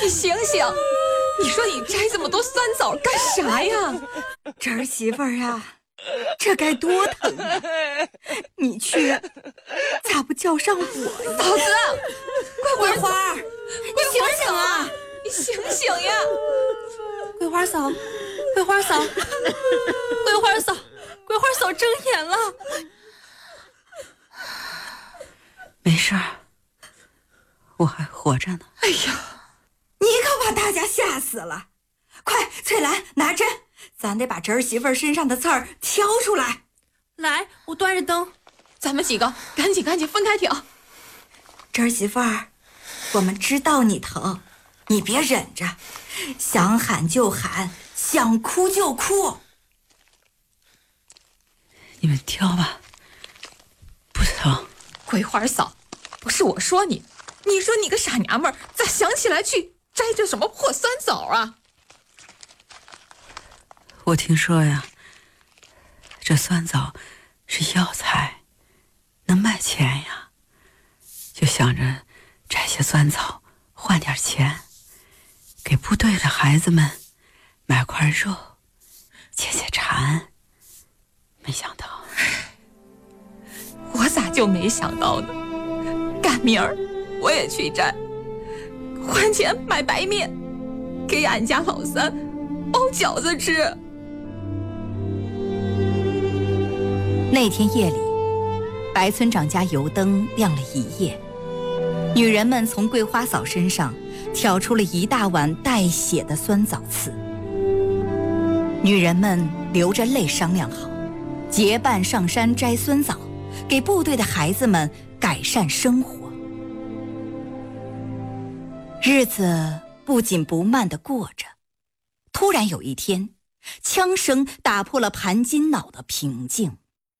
醒醒！你说你摘这么多酸枣干啥呀？ 这儿媳妇儿啊，这该多疼啊！你去，咋不叫上我呀？ 嫂子， 桂花，你醒醒啊！ 你醒醒呀！ 桂花嫂，桂花嫂，桂花嫂，桂花嫂睁眼了。没事儿，我还活着呢。 哎呀， 你可把大家吓死了！快，翠兰拿针，咱得把侄儿媳妇儿身上的刺儿挑出来。来，我端着灯。 咱们几个赶紧分开挑。 侄儿媳妇儿，我们知道你疼，你别忍着，想喊就喊，想哭就哭。你们挑吧，不疼。 桂花嫂，不是我说你，你说你个傻娘们儿，咋想起来去摘这什么破酸枣啊？ 我听说呀，这酸枣是药材，能卖钱呀，就想着摘些酸枣换点钱，给部队的孩子们买块肉，解解馋。没想到， 我咋就没想到呢？赶明儿我也去摘，换钱买白面，给俺家老三包饺子吃。 那天夜里，白村长家油灯亮了一夜，女人们从桂花嫂身上挑出了一大碗带血的酸枣刺。女人们流着泪商量好，结伴上山摘酸枣，给部队的孩子们改善生活。日子不紧不慢地过着，突然有一天，枪声打破了盘金脑的平静。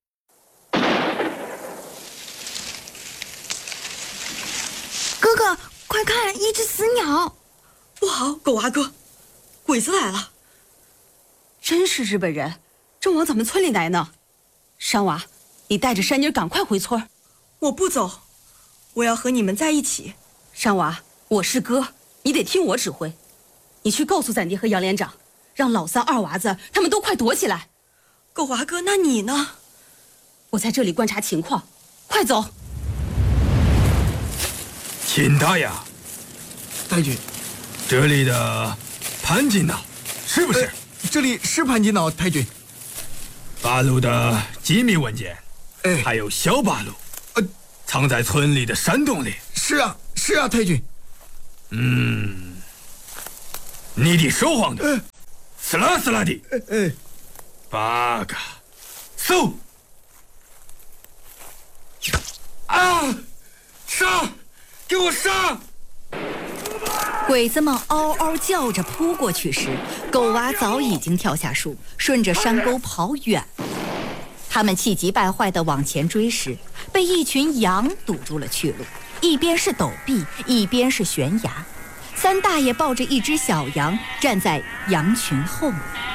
哥哥，快看，一只死鸟！ 不好，狗娃哥，鬼子来了！ 真是日本人，正往咱们村里来呢。山娃，你带着山妮赶快回村。 我不走，我要和你们在一起。 山娃，我是哥，你得听我指挥。你去告诉咱爹和杨连长，让老三、二娃子他们都快躲起来。 狗娃哥，那你呢？ 我在这里观察情况，快走。 秦大呀， 太君， 这里的盘金脑是不是？ 这里是盘金脑，太君。 八路的机密文件，还有小八路，藏在村里的山洞里。 是啊，太君。 你的说谎的，死啦的。八个，搜！啊！杀！给我杀！ 鬼子们嗷嗷叫着扑过去时，狗娃早已经跳下树，顺着山沟跑远了。他们气急败坏地往前追时，被一群羊堵住了去路，一边是陡壁，一边是悬崖。三大爷抱着一只小羊站在羊群后面。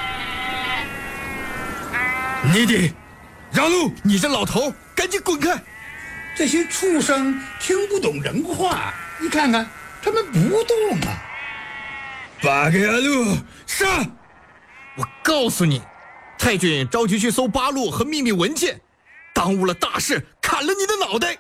你的，让路！ 你这老头，赶紧滚开！ 这些畜生听不懂人话，你看看，他们不动啊！ 八个路杀！ 我告诉你，太君着急去搜八路和秘密文件，耽误了大事，砍了你的脑袋！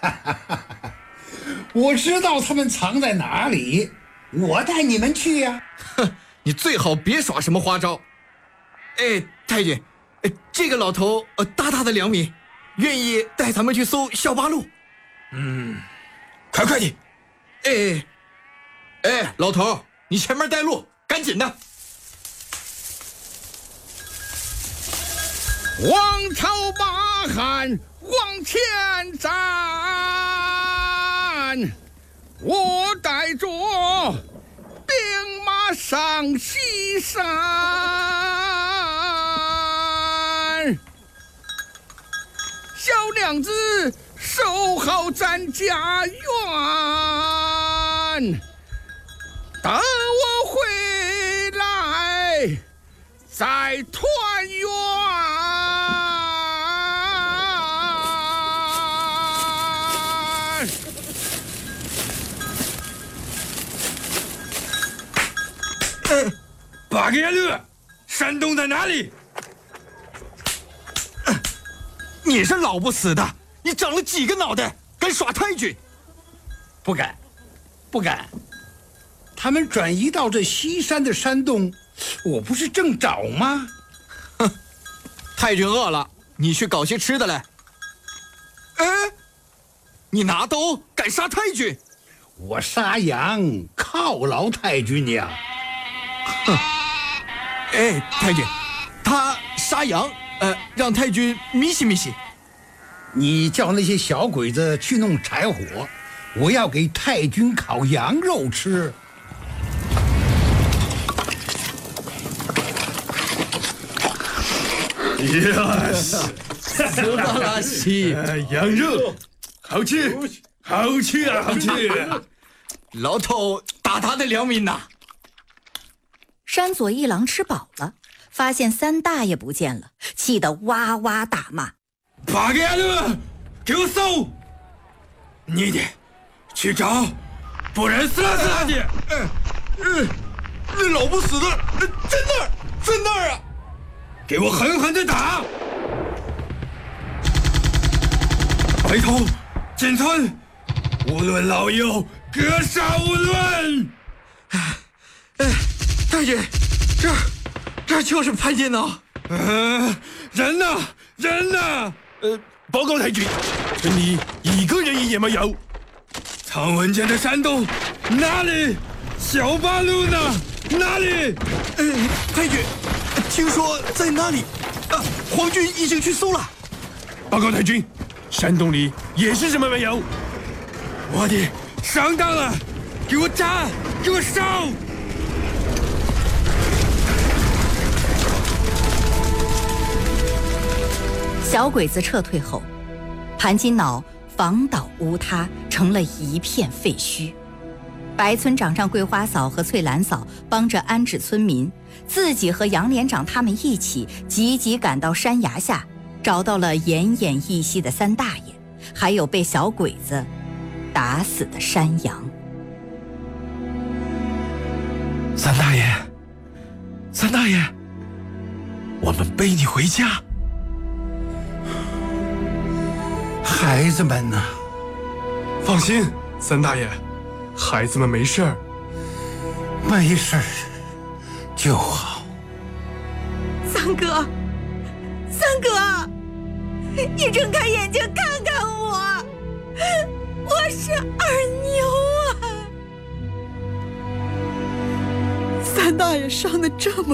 我知道他们藏在哪里，我带你们去呀！ 哼，你最好别耍什么花招。太君，这个老头大大的良民，愿意带咱们去搜小八路。 快的！ 老头，你前面带路，赶紧的。 王朝马汉往前站，我带着兵马上西山。小娘子守好咱家园，等我回来再团圆。 八个路，山洞在哪里？ 你是老不死的，你长了几个脑袋，敢耍太君？ 不敢，不敢。他们转移到这西山的山洞，我不是正找吗？ 哼，太君饿了，你去搞些吃的来。哎，你拿刀敢杀太君？ 我杀羊犒劳太君呀。 哼，哎，太君，他杀羊，让太君咪西咪西。 你叫那些小鬼子去弄柴火，我要给太君烤羊肉吃。 Yes， 斯巴拉西， 羊肉，好吃，好吃啊，好吃！ 老头大大的良民呐！ 山左一郎吃饱了，发现三大爷不见了，气得哇哇大骂：“ 八个路，给我搜！你得去找，不然死了死了的！ 那老不死的在那儿啊！ 给我狠狠的打！回头进村，无论老幼，格杀勿论！ 太君，这就是潘金挠。 人呢？人呢？报告太君，村里一个人也没有。常文间的山洞哪里？小八路呢？哪里？ 太君，听说在那里。皇军已经去搜了。 报告太君，山洞里也是什么没有。我的上当了，给我炸，给我烧！ 小鬼子撤退后，盘金脑房倒屋塌，成了一片废墟。白村长让桂花嫂和翠兰嫂帮着安置村民，自己和杨连长他们一起急急赶到山崖下，找到了奄奄一息的三大爷，还有被小鬼子打死的山羊。 三大爷，三大爷，我们背你回家。 孩子们呢？ 放心，三大爷，孩子们没事儿。 没事儿就好。 三哥，三哥，你睁开眼睛看看我，我是二牛啊！ 三大爷伤得这么